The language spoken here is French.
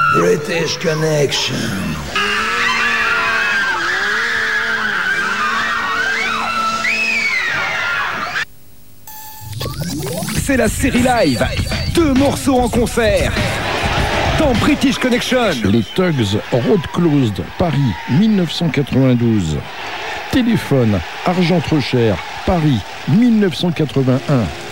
British Connection. C'est la série live. 2 morceaux en concert. Dans British Connection. Les Tugs, Road Closed, Paris, 1992. Téléphone, Argent trop cher, Paris, 1981.